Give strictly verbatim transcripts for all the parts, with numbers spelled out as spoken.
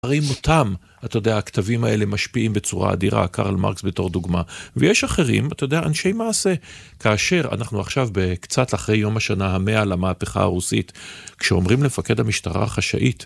הרי מותם, אתה יודע, הכתבים האלה משפיעים בצורה אדירה, קרל מרקס בתור דוגמה, ויש אחרים, אתה יודע, אנשי מעשה. כאשר אנחנו עכשיו בקצת אחרי יום השנה המאה למהפכה הרוסית, כשאומרים לפקד המשטרה החשאית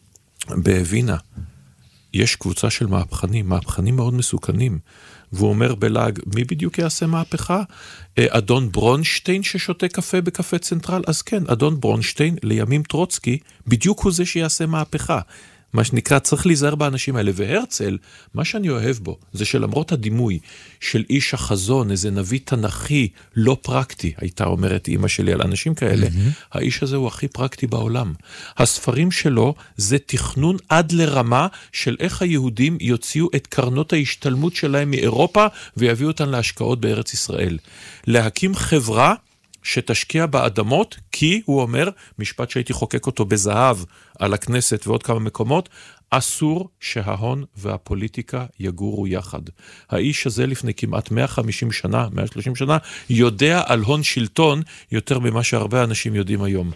בווינה, יש קבוצה של מהפכנים, מהפכנים מאוד מסוכנים, והוא אומר בלעג, מי בדיוק יעשה מהפכה? אדון ברונשטיין ששותה קפה בקפה צנטרל? אז כן, אדון ברונשטיין, לימים טרוצקי, בדיוק הוא זה שיעשה מהפכה. מה שנקרא, צריך להיזהר באנשים האלה. והרצל, מה שאני אוהב בו, זה שלמרות הדימוי של איש החזון, איזה נביא תנכי, לא פרקטי, הייתה אומרת אמא שלי על אנשים כאלה, mm-hmm. האיש הזה הוא הכי פרקטי בעולם. הספרים שלו זה תכנון עד לרמה של איך היהודים יוציאו את קרנות ההשתלמות שלהם מאירופה, ויביאו אותן להשקעות בארץ ישראל. להקים חברה, שתשקיע באדמות, כי, הוא אומר, משפט שהייתי חוקק אותו בזהב על הכנסת ועוד כמה מקומות, אסור שההון והפוליטיקה יגורו יחד. האיש הזה לפני כמעט מאה וחמישים שנה, מאה ושלושים שנה, יודע על הון שלטון יותר ממה שהרבה אנשים יודעים היום.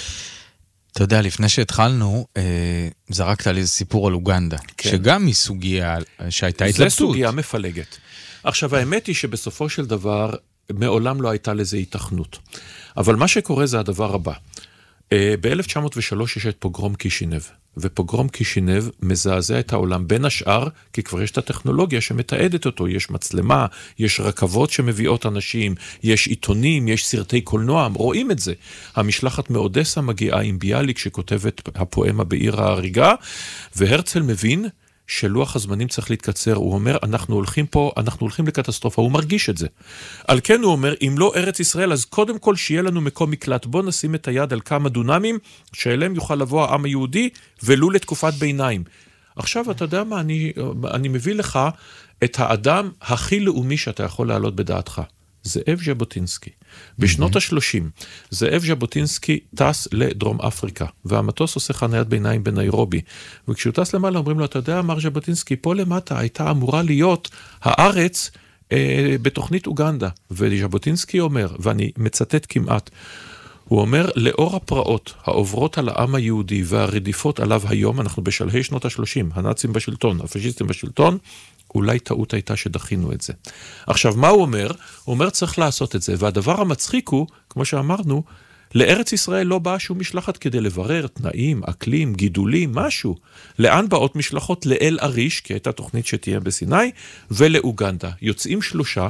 אתה יודע, לפני שהתחלנו, אה, זרקת לי איזה סיפור על אוגנדה, כן. שגם היא סוגיה שהייתה התלבטות. זה סוגיה מפלגת. עכשיו, האמת היא שבסופו של דבר, מעולם לא הייתה לזה התכנות. אבל מה שקורה זה הדבר הבא. ב-אלף תשע מאות ושלוש יש את פוגרום קישינב, ופוגרום קישינב מזעזע את העולם בין השאר, כי כבר יש את הטכנולוגיה שמתעדת אותו, יש מצלמה, יש רכבות שמביאות אנשים, יש עיתונים, יש סרטי קולנוע, רואים את זה. המשלחת מאודסה מגיעה עם ביאליק שכותב את הפואמה בעיר ההריגה, והרצל מבין שלוח הזמנים צריך להתקצר. הוא אומר, אנחנו הולכים פה, אנחנו הולכים לקטסטרופה, הוא מרגיש את זה. על כן הוא אומר, אם לא ארץ ישראל, אז קודם כל שיהיה לנו מקום מקלט, בוא נשים את היד על כמה דונמים, שאליהם יוכל לבוא העם היהודי, ולו לתקופת ביניים. עכשיו, אתה יודע מה, אני, אני מביא לך את האדם הכי לאומי שאתה יכול להעלות בדעתך. זאב ז'בוטינסקי. בשנות ה-שלושים, זאב ז'בוטינסקי טס לדרום אפריקה, והמטוס עושה חניית ביניים בניירובי, וכשהוא טס למעלה אומרים לו, אתה יודע, מר ז'בוטינסקי, פה למטה הייתה אמורה להיות הארץ אה, בתוכנית אוגנדה, וז'בוטינסקי אומר, ואני מצטט כמעט, הוא אומר, לאור הפרעות העוברות על העם היהודי והרדיפות עליו היום, אנחנו בשלהי שנות ה-שלושים, הנאצים בשלטון, הפשיסטים בשלטון, אולי טעות הייתה שדחינו את זה. עכשיו, מה הוא אומר? הוא אומר, צריך לעשות את זה, והדבר המצחיק הוא, כמו שאמרנו, לארץ ישראל לא באה שום משלחת כדי לברר תנאים, אקלים, גידולים, משהו. לאן באות משלחות? לאל אריש, כי הייתה תוכנית שתהיה בסיני, ולאוגנדה. יוצאים שלושה,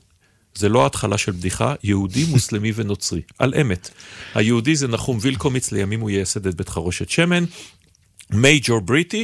זה לא ההתחלה של בדיחה, יהודי, מוסלמי ונוצרי, על אמת. היהודי זה נחום וילקומיץ, לימים הוא ייסד את בית חרושת שמן, מייג'ור בריטי,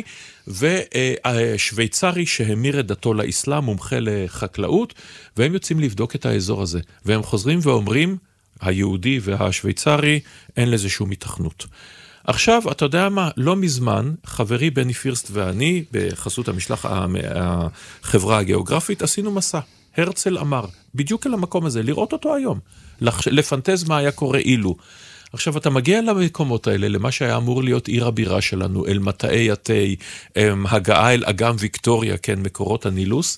ושוויצרי שהמיר את דתו לאסלאם, מומחה לחקלאות, והם יוצאים לבדוק את האזור הזה. והם חוזרים ואומרים, היהודי והשוויצרי, אין לזה שום התכנות. עכשיו, אתה יודע מה, לא מזמן, חברי בני פירסט ואני, בחסות המשלח, החברה הגיאוגרפית, עשינו מסע. הרצל אמר, בדיוק אל המקום הזה, לראות אותו היום, לפנטז מה היה קורה אילו. עכשיו, אתה מגיע למקומות האלה, למה שהיה אמור להיות עיר הבירה שלנו, אל מטעי עתי, הגעה אל אגם ויקטוריה, כן, מקורות הנילוס.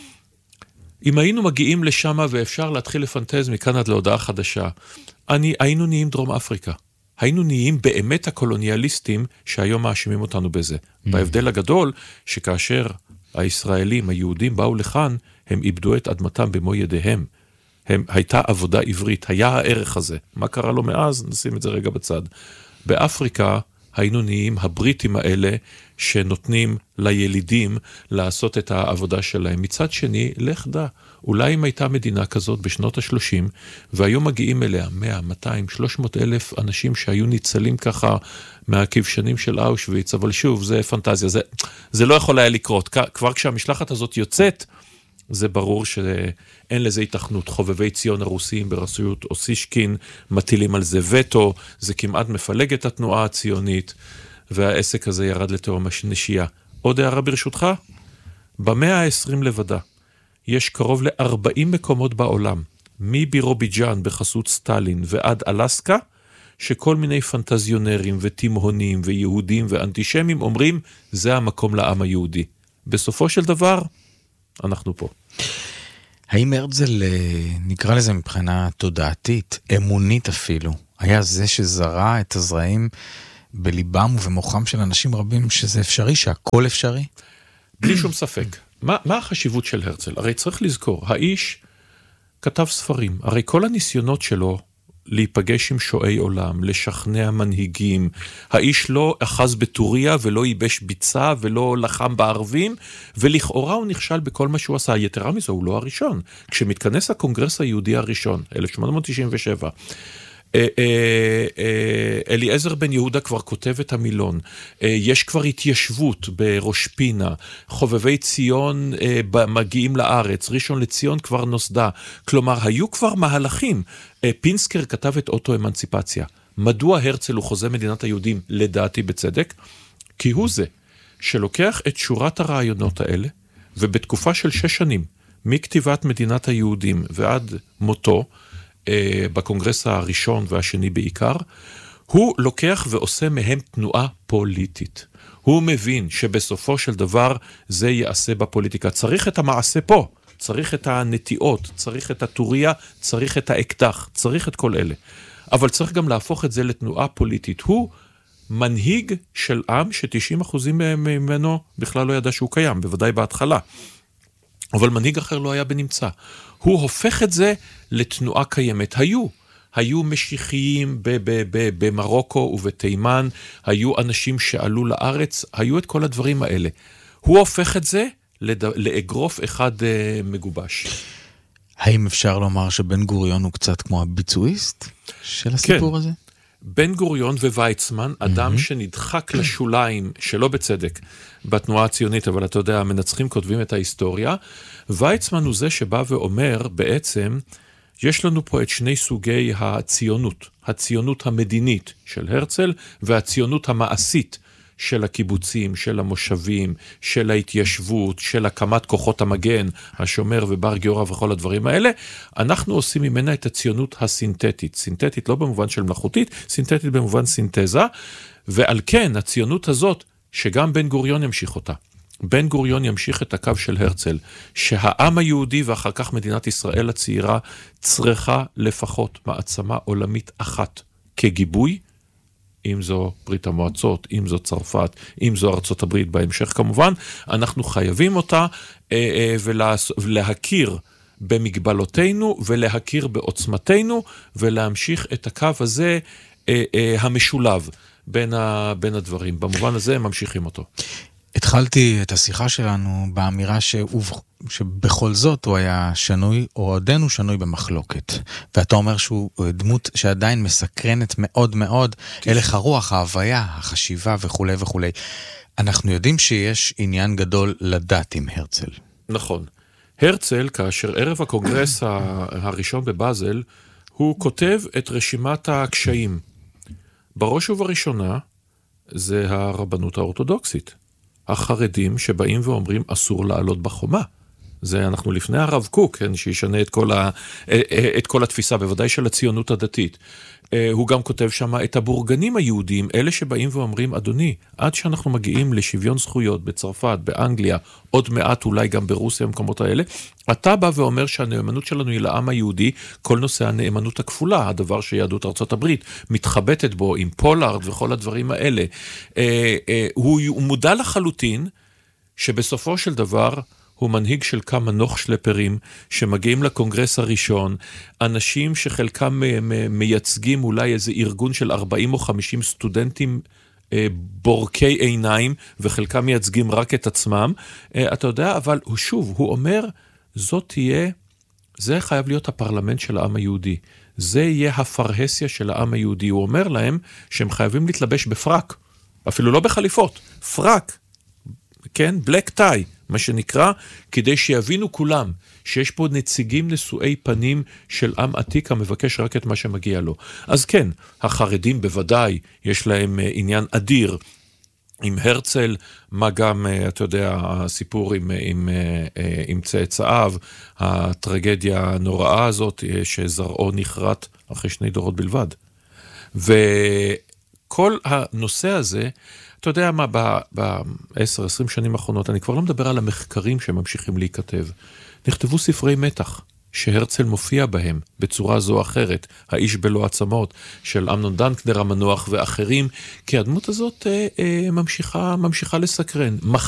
אם היינו מגיעים לשם ואפשר להתחיל לפנטז מכאן עד להודעה חדשה, אני, היינו נהיים דרום אפריקה. היינו נהיים באמת הקולוניאליסטים שהיום מאשימים אותנו בזה. Mm. בהבדל הגדול, שכאשר הישראלים, היהודים באו לכאן, הם איבדו את אדמתם במו ידיהם. הם, הייתה עבודה עברית, היה הערך הזה. מה קרה לו מאז? נשים את זה רגע בצד. באפריקה היינו נהיים הבריטים האלה שנותנים לילידים לעשות את העבודה שלהם. מצד שני, לך דע, אולי אם הייתה מדינה כזאת בשנות ה-שלושים, והיום מגיעים אליה מאה, מאתיים, שלוש מאות אלף אנשים שהיו ניצלים ככה מהכבשנים של אושוויץ, אבל שוב, זה פנטזיה, זה, זה לא יכול היה לקרות. כבר כשהמשלחת הזאת יוצאת, זה ברור שאין לזה התכנות. חובבי ציון הרוסיים ברשויות אוסישקין מטילים על זה וטו, זה כמעט מפלג את התנועה הציונית, והעסק הזה ירד לתהום נשייה. עוד הערה ברשותך? במאה ה-עשרים לבדה, יש קרוב ל-ארבעים מקומות בעולם, מבירוביג'אן בחסות סטלין ועד אלסקה, שכל מיני פנטזיונרים ותימהונים ויהודים ואנטישמים אומרים, זה המקום לעם היהודי. בסופו של דבר, אנחנו פה. האם הרצל, נקרא לזה מבחינה תודעתית, אמונית אפילו, היה זה שזרע את הזרעים בליבם ובמוחם של אנשים רבים שזה אפשרי, שהכל אפשרי? בלי שום ספק. מה, מה החשיבות של הרצל? הרי צריך לזכור, האיש כתב ספרים, הרי כל הניסיונות שלו להיפגש עם שואי עולם, לשכנע מנהיגים, האיש לא אחז בטוריה ולא ייבש ביצה ולא לחם בערבים, ולכאורה הוא נכשל בכל מה שהוא עשה. יתרה מזו, הוא לא הראשון. כשמתכנס הקונגרס היהודי הראשון, אלף שמונה מאות תשעים ושבע, אליעזר בן יהודה כבר כותב את המילון, יש כבר התיישבות בראש פינה, חובבי ציון מגיעים לארץ, ראשון לציון כבר נוסדה, כלומר היו כבר מהלכים. פינסקר כתב את אוטו-אמנציפציה. מדוע הרצל הוא חוזה מדינת היהודים? לדעתי בצדק, כי הוא זה שלוקח את שורת הרעיונות האלה, ובתקופה של שש שנים, מכתיבת מדינת היהודים ועד מותו, בקונגרס הראשון והשני בעיקר, הוא לוקח ועושה מהם תנועה פוליטית. הוא מבין שבסופו של דבר זה יעשה בפוליטיקה. צריך את המעשה פה, צריך את הנטיעות, צריך את הטוריה, צריך את האקדח, צריך את כל אלה. אבל צריך גם להפוך את זה לתנועה פוליטית. הוא מנהיג של עם ש-תשעים אחוזים ממנו בכלל לא ידע שהוא קיים, בוודאי בהתחלה. אבל מנהיג אחר לא היה בנמצא. הוא הופך את זה לתנועה קיימת. היו, היו משיחיים במרוקו ובתימן, היו אנשים שעלו לארץ, היו את כל הדברים האלה. הוא הופך את זה לאגרוף אחד מגובש. האם אפשר לומר שבן גוריון הוא קצת כמו הביצועיסט של הסיפור הזה? בן גוריון וויצמן, אדם mm-hmm. שנדחק לשוליים, שלא בצדק, בתנועה הציונית, אבל אתה יודע, המנצחים כותבים את ההיסטוריה, ויצמן הוא זה שבא ואומר, בעצם, יש לנו פה את שני סוגי הציונות, הציונות המדינית של הרצל, והציונות המעשית של הקיבוצים, של המושבים, של ההתיישבות, של הקמת כוחות המגן, השומר ובר גיורא וכל הדברים האלה, אנחנו עושים ממנה את הציונות הסינתטית. סינתטית לא במובן של מלאכותית, סינתטית במובן סינתזה, ועל כן הציונות הזאת, שגם בן גוריון ימשיך אותה. בן גוריון ימשיך את הקו של הרצל, שהעם היהודי ואחר כך מדינת ישראל הצעירה צריכה לפחות מעצמה עולמית אחת כגיבוי, אם זו ברית המועצות, אם זו צרפת, אם זו ארצות הברית בהמשך כמובן, אנחנו חייבים אותה אה, אה, ולהכיר במגבלותינו ולהכיר בעוצמתנו ולהמשיך את הקו הזה אה, אה, המשולב בין, ה, בין הדברים. במובן הזה הם ממשיכים אותו. התחלתי את השיחה שלנו באמירה שהוא, שבכל זאת הוא היה שנוי, או עודנו שנוי במחלוקת. ואתה אומר שהוא דמות שעדיין מסקרנת מאוד מאוד, הלך הרוח, ההוויה, החשיבה וכו' וכו'. אנחנו יודעים שיש עניין גדול לדעת עם הרצל. נכון. הרצל, כאשר ערב הקונגרס הראשון בבאזל, הוא כותב את רשימת הקשיים. בראש ובראשונה, זה הרבנות האורתודוקסית. החרדים שבאים ואומרים אסור לעלות בחומה. זה אנחנו לפני הרב קוק, כן, שישנה את כל, ה, את כל התפיסה, בוודאי של הציונות הדתית. הוא גם כותב שם את הבורגנים היהודים, אלה שבאים ואומרים, אדוני, עד שאנחנו מגיעים לשוויון זכויות בצרפת, באנגליה, עוד מעט אולי גם ברוסיה, במקומות האלה, אתה בא ואומר שהנאמנות שלנו היא לעם היהודי, כל נושא הנאמנות הכפולה, הדבר שיהדות ארצות הברית מתחבטת בו עם פולארד וכל הדברים האלה. הוא, הוא מודע לחלוטין שבסופו של דבר הוא מנהיג של כמה נוח שלפרים שמגיעים לקונגרס הראשון, אנשים שחלקם מייצגים אולי איזה ארגון של ארבעים או חמישים סטודנטים בורקי עיניים, וחלקם מייצגים רק את עצמם, אתה יודע, אבל הוא שוב, הוא אומר, זאת תהיה, זה חייב להיות הפרלמנט של העם היהודי, זה יהיה הפרהסיה של העם היהודי, הוא אומר להם שהם חייבים להתלבש בפרק, אפילו לא בחליפות, פרק, כן, בלק טאי, מה שנקרא, כדי שיבינו כולם שיש פה נציגים נשואי פנים של עם עתיק המבקש רק את מה שמגיע לו. אז כן, החרדים בוודאי יש להם עניין אדיר עם הרצל, מה גם, אתה יודע, הסיפור עם, עם, עם צאצאיו, הטרגדיה הנוראה הזאת שזרעו נחרט אחרי שני דורות בלבד. וכל הנושא הזה, אתה יודע מה, ב-עשר עשרים שנים האחרונות, אני כבר לא מדבר על המחקרים שממשיכים להיכתב. נכתבו ספרי מתח, שהרצל מופיע בהם בצורה זו או אחרת, האיש בלא עצמות של אמנון דנקנר המנוח ואחרים, כי הדמות הזאת אה, אה, ממשיכה, ממשיכה לסקרן.